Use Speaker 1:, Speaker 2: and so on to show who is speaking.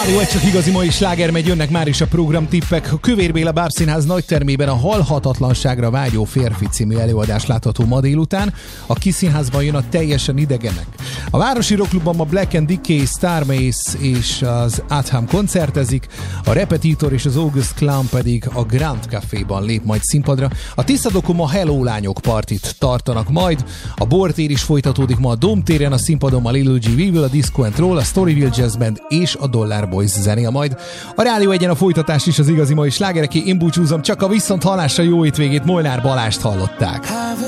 Speaker 1: Rádió egy csak igazi mai sláger megy, jönnek már is a programtippek. A Kövér Béla Bábszínház nagytermében a Halhatatlanságra vágyó férfi című előadás látható ma délután. A Kiszínházban jön a Teljesen idegenek. A Városi Rockklubban ma Black and Decay, Starmace és az Atham koncertezik, a Repetitor és az August Clown pedig a Grand Caféban lép majd színpadra. A Tiszadokon ma Hello Lányok partit tartanak majd, a Bortér is folytatódik ma a Dómtéren, a színpadon a Lil G Weevil, a Disco and Roll, a Storyville Jazz Band és a Dollar Boys zenél majd. A Rádió egyen a folytatás is az igazi mai slágereké, én búcsúzom, csak a viszont hallásra, jó hétvégét, Molnár Balást hallották.